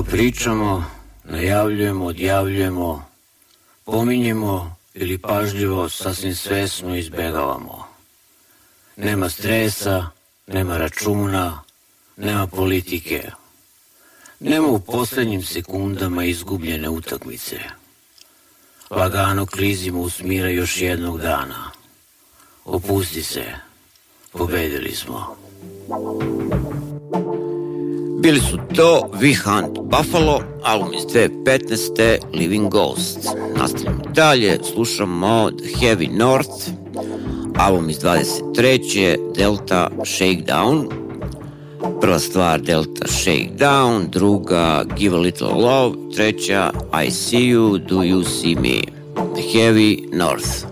Pričamo, najavljujemo, odjavljujemo, pominjemo ili pažljivo, sasvim svesno izbegavamo. Nema stresa, nema računa, nema politike. Nema u poslednjim sekundama izgubljene utakmice. Lagano klizimo u smira još jednog dana. Opusti se, pobedili smo. Bili su to We Hunt Buffalo, album iz 2015. Living Ghosts. Nastavljamo dalje, slušamo The Heavy North, album iz 23. Delta Shakedown. Prva stvar Delta Shakedown, druga Give a Little Love, treća I See You, Do You See Me. The Heavy North.